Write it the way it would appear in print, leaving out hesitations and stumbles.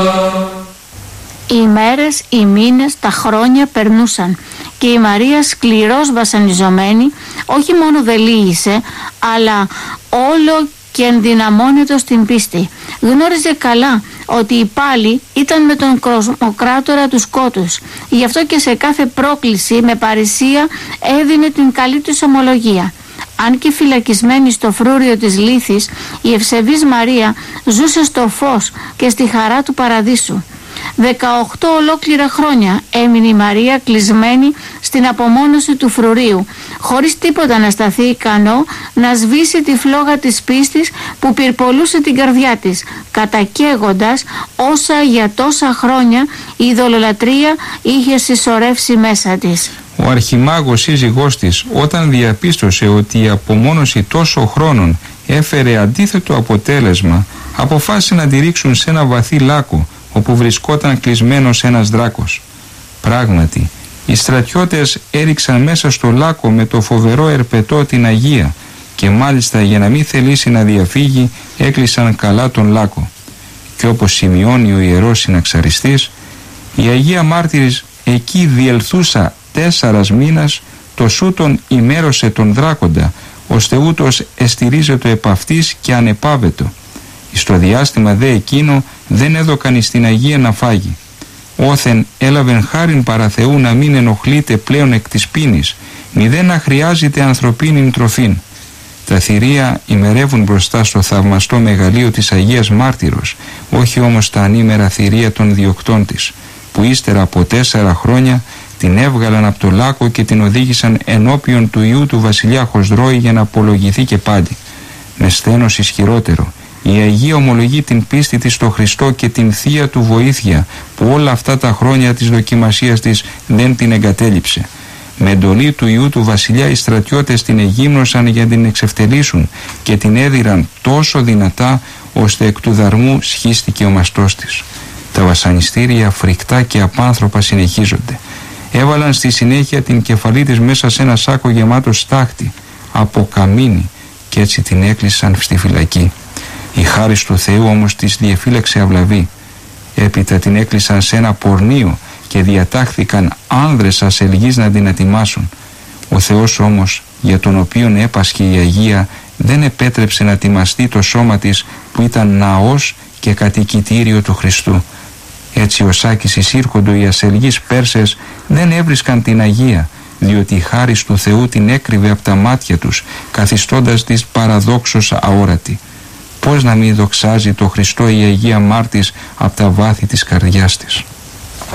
Οι μέρες, οι μήνες, τα χρόνια περνούσαν και η Μαρία, σκληρός βασανιζομένη, όχι μόνο δεν λύγησε, αλλά όλο και ενδυναμώνεται στην πίστη. Γνώριζε καλά ότι η πάλη ήταν με τον κοσμοκράτορα του σκότους. Γι' αυτό και σε κάθε πρόκληση με παρησία έδινε την καλή της ομολογία. Αν και φυλακισμένη στο φρούριο της λύθης, η ευσεβής Μαρία ζούσε στο φως και στη χαρά του παραδείσου. 18 ολόκληρα χρόνια έμεινε η Μαρία κλεισμένη στην απομόνωση του φρουρίου, χωρίς τίποτα να σταθεί ικανό να σβήσει τη φλόγα της πίστης που πυρπολούσε την καρδιά της, κατακαίγοντας όσα για τόσα χρόνια η ειδωλολατρία είχε συσσωρεύσει μέσα της. Ο αρχιμάγος σύζυγός της, όταν διαπίστωσε ότι η απομόνωση τόσο χρόνων έφερε αντίθετο αποτέλεσμα, αποφάσισε να τη ρίξουν σε ένα βαθύ λάκκο όπου βρισκόταν κλεισμένος ένας δράκος. Πράγματι, οι στρατιώτες έριξαν μέσα στο λάκκο με το φοβερό ερπετό την Αγία και μάλιστα για να μην θελήσει να διαφύγει έκλεισαν καλά τον λάκκο. Και όπως σημειώνει ο Ιερός Συναξαριστής, η Αγία Μάρτυρης εκεί διελθούσα 4 μήνας, το σούτον ημέρωσε τον δράκοντα, ώστε ούτως εστηρίζεται επ' αυτής και ανεπάβετο. Στο διάστημα δε εκείνο δεν έδωκαν εις την Αγία να φάγει. Όθεν έλαβεν χάριν παρά Θεού να μην ενοχλείται πλέον εκ της πίνης, μηδέν να χρειάζεται ανθρωπίνην τροφήν. Τα θηρία ημερεύουν μπροστά στο θαυμαστό μεγαλείο της Αγίας Μάρτυρος, όχι όμως τα ανήμερα θηρία των διοκτών της, που ύστερα από 4 χρόνια την έβγαλαν από το λάκκο και την οδήγησαν ενώπιον του Ιού του βασιλιά Χοσδρώη για να απολογηθεί και πάλι. Με σθένος ισχυρότερο, η Αγία ομολογεί την πίστη της στο Χριστό και την θεία του βοήθεια που όλα αυτά τα χρόνια της δοκιμασίας της δεν την εγκατέλειψε. Με εντολή του Ιού του βασιλιά οι στρατιώτες την εγύμνωσαν για την εξευτελίσουν και την έδιραν τόσο δυνατά ώστε εκ του δαρμού σχίστηκε ο μαστός της. Τα βασανιστήρια φρικτά και απάνθρωπα συνεχίζονται. Έβαλαν στη συνέχεια την κεφαλή της μέσα σε ένα σάκο γεμάτο στάχτη από καμίνι και έτσι την έκλεισαν στη φυλακή. Η χάρις του Θεού όμως της διεφύλαξε αυλαβή. Έπειτα την έκλεισαν σε ένα πορνείο και διατάχθηκαν άνδρες ασελγείς να την ετοιμάσουν. Ο Θεός όμως, για τον οποίον έπασχε η Αγία, δεν επέτρεψε να τιμαστεί το σώμα της που ήταν ναός και κατοικητήριο του Χριστού. Έτσι ως Άκης εισήρχοντο οι ασελγείς Πέρσες δεν έβρισκαν την Αγία, διότι η χάρις του Θεού την έκρυβε από τα μάτια τους, καθιστώντας της παραδόξως αόρατη. Πώς να μην δοξάζει το Χριστό η Αγία Μάρτης από τα βάθη της καρδιάς της.